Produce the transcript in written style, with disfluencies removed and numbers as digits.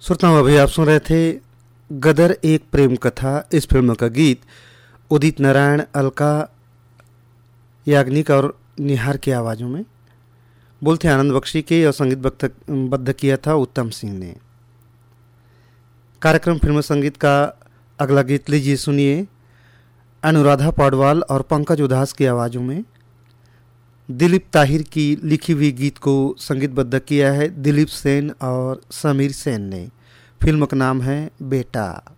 श्रोताओं, अभी आप सुन रहे थे गदर एक प्रेम कथा। इस फिल्म का गीत उदित नारायण, अलका याग्निक और निहार की आवाज़ों में, बोल थे आनंद बख्शी के और संगीत बद्ध किया था उत्तम सिंह ने। कार्यक्रम फिल्म संगीत का अगला गीत लीजिए, सुनिए अनुराधा पौडवाल और पंकज उधास की आवाज़ों में। दिलीप ताहिर की लिखी हुई गीत को संगीतबद्ध किया है दिलीप सेन और समीर सेन ने। फिल्म का नाम है बेटा।